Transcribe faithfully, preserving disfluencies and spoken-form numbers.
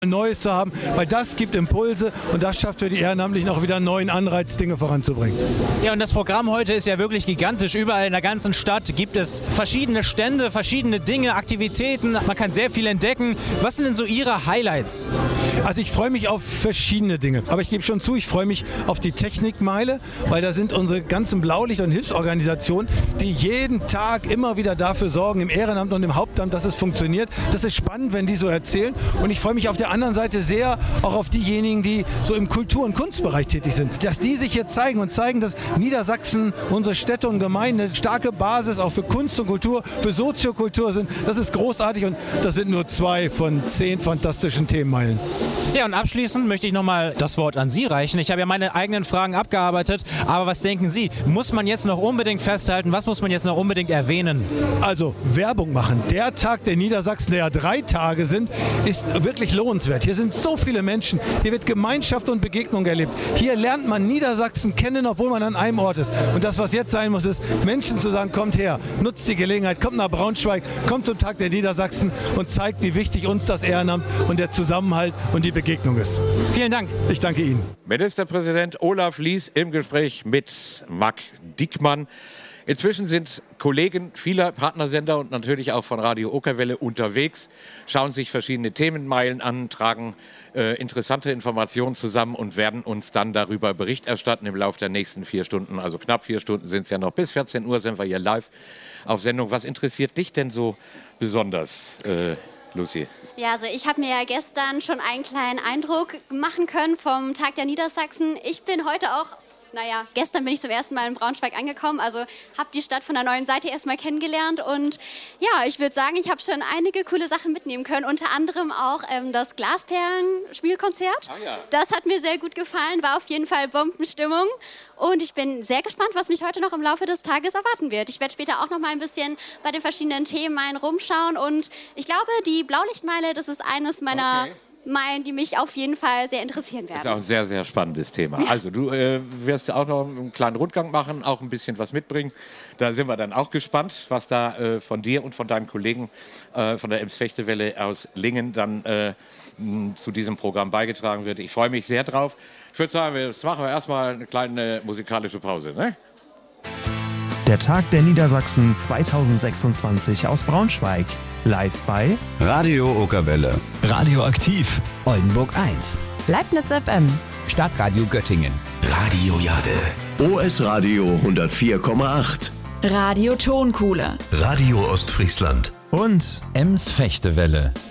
Neues zu haben, weil das gibt Impulse und das schafft für die Ehrenamtlichen auch wieder einen neuen Anreiz, Dinge voranzubringen. Ja, und das Programm heute ist ja wirklich gigantisch. Überall in der ganzen Stadt gibt es verschiedene Stände, verschiedene Dinge, Aktivitäten. Man kann sehr viel entdecken. Was sind denn so Ihre Highlights? Also ich freue mich auf verschiedene Dinge, aber ich gebe schon zu, ich freue mich auf die Technikmeile, weil da sind unsere ganzen Blaulicht- und Hilfsorganisationen, die jeden Tag immer wieder dafür sorgen, im Ehrenamt und im Hauptamt, dass es funktioniert. Das ist spannend, wenn die so erzählen, und ich freue mich auf der anderen Seite sehr auch auf diejenigen, die so im Kultur- und Kunstbereich tätig sind, dass die sich hier zeigen und zeigen, dass Niedersachsen, unsere Städte und Gemeinden eine starke Basis auch für Kunst und Kultur, für Soziokultur sind. Das ist großartig und das sind nur zwei von zehn fantastischen Themenmeilen. Ja, und abschließend möchte ich nochmal das Wort an Sie reichen. Ich habe ja meine eigenen Fragen abgearbeitet, aber was denken Sie? Muss man jetzt noch unbedingt festhalten? Was muss man jetzt noch unbedingt erwähnen? Also Werbung machen. Der Tag der Niedersachsen, der ja drei Tage sind, ist wirklich lohnenswert. Hier sind so viele Menschen. Hier wird Gemeinschaft und Begegnung erlebt. Hier lernt man Niedersachsen kennen, obwohl man an einem Ort ist. Und das, was jetzt sein muss, ist, Menschen zu sagen, kommt her, nutzt die Gelegenheit, kommt nach Braunschweig, kommt zum Tag der Niedersachsen und zeigt, wie wichtig uns das Ehrenamt und der Zusammenhalt und die Begegnung ist. Vielen Dank. Ich danke Ihnen. Ministerpräsident Olaf Lies im Gespräch mit Marc Diekmann. Inzwischen sind Kollegen vieler Partnersender und natürlich auch von Radio Okerwelle unterwegs, schauen sich verschiedene Themenmeilen an, tragen äh, interessante Informationen zusammen und werden uns dann darüber Bericht erstatten im Laufe der nächsten vier Stunden. Also knapp vier Stunden sind es ja noch. Bis vierzehn Uhr sind wir hier live auf Sendung. Was interessiert dich denn so besonders, äh, Lucy? Ja, also ich habe mir ja gestern schon einen kleinen Eindruck machen können vom Tag der Niedersachsen. Ich bin heute auch... Naja, gestern bin ich zum ersten Mal in Braunschweig angekommen, also habe die Stadt von der neuen Seite erstmal kennengelernt und ja, ich würde sagen, ich habe schon einige coole Sachen mitnehmen können, unter anderem auch ähm, das Glasperlen-Spielkonzert. Ah, ja. Das hat mir sehr gut gefallen, war auf jeden Fall Bombenstimmung und ich bin sehr gespannt, was mich heute noch im Laufe des Tages erwarten wird. Ich werde später auch noch mal ein bisschen bei den verschiedenen Themen rumschauen und ich glaube, die Blaulichtmeile, das ist eines meiner... Okay. Meilen, die mich auf jeden Fall sehr interessieren werden. Das ist auch ein sehr, sehr spannendes Thema. Ja. Also du äh, wirst auch noch einen kleinen Rundgang machen, auch ein bisschen was mitbringen. Da sind wir dann auch gespannt, was da äh, von dir und von deinem Kollegen äh, von der Ems-Fechtewelle aus Lingen dann äh, m, zu diesem Programm beigetragen wird. Ich freue mich sehr drauf. Ich würde sagen, jetzt machen wir erstmal eine kleine musikalische Pause, ne? Der Tag der Niedersachsen zweitausendsechsundzwanzig aus Braunschweig. Live bei Radio Okerwelle. Radioaktiv. Oldenburg eins. Leibniz F M. Stadtradio Göttingen. Radio Jade. O S Radio hundertvier Komma acht. Radio Tonkuhle. Radio Ostfriesland. Und Ems-Fechtewelle.